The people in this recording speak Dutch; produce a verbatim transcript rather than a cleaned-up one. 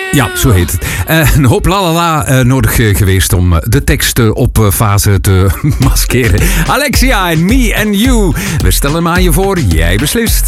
Ja, zo heet het. Uh, een hoop lalala uh, nodig uh, geweest om uh, de tekst uh, op uh, fase te maskeren. Alexia en Me and You. We stellen hem aan je voor, jij beslist.